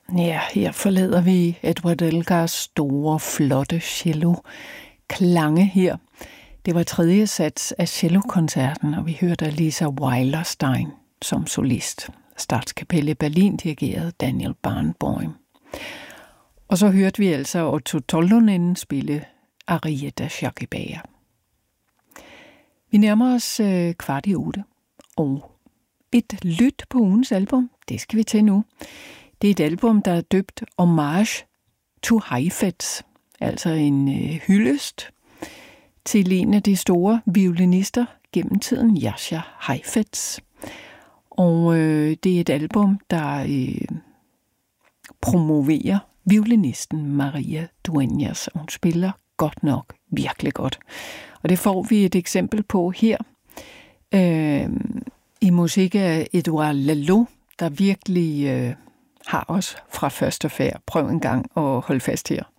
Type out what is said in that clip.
Ja, her forlader vi Edward Elgars store, flotte cello-klange her. Det var tredje sats af cellokoncerten, og vi hørte Lisa Weilerstein som solist. Statskapelle Berlin dirigerede Daniel Barenboim. Og så hørte vi altså Otto Tollonen spille Arietta Shakibaya. Vi nærmer os 7:15, og et lyt på ugens album, det skal vi til nu. Det er et album, der er døbt Homage to Heifetz, altså en hyldest til en af de store violinister gennem tiden, Jascha Heifetz. Og det er et album, der promoverer violinisten Maria Dueñas, og hun spiller godt nok virkelig godt. Og det får vi et eksempel på her i musik af Edouard Lalo, der virkelig har os fra første færd. Prøv en gang at holde fast her.